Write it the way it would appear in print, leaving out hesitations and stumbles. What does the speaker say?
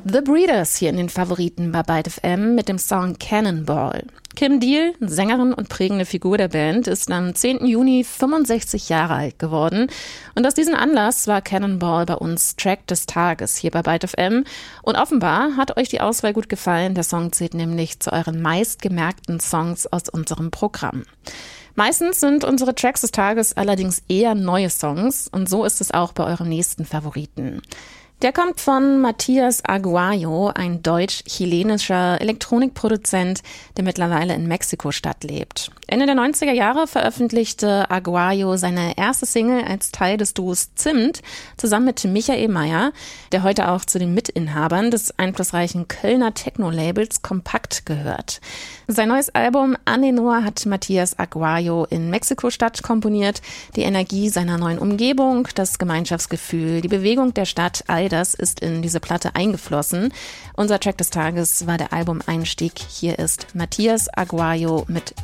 The Breeders hier in den Favoriten bei Byte FM mit dem Song Cannonball. Kim Deal, Sängerin und prägende Figur der Band, ist am 10. Juni 65 Jahre alt geworden. Und aus diesem Anlass war Cannonball bei uns Track des Tages hier bei Byte FM. Und offenbar hat euch die Auswahl gut gefallen. Der Song zählt nämlich zu euren meistgemerkten Songs aus unserem Programm. Meistens sind unsere Tracks des Tages allerdings eher neue Songs. Und so ist es auch bei eurem nächsten Favoriten. Der kommt von Matías Aguayo, ein deutsch-chilenischer Elektronikproduzent, der mittlerweile in Mexiko-Stadt lebt. Ende der 90er Jahre veröffentlichte Aguayo seine erste Single als Teil des Duos Zimt zusammen mit Michael Mayer, der heute auch zu den Mitinhabern des einflussreichen Kölner Techno-Labels Kompakt gehört. Sein neues Album Anenor hat Matías Aguayo in Mexiko-Stadt komponiert. Die Energie seiner neuen Umgebung, das Gemeinschaftsgefühl, die Bewegung der Stadt, all das ist in diese Platte eingeflossen. Unser Track des Tages war der Album-Einstieg. Hier ist Matías Aguayo mit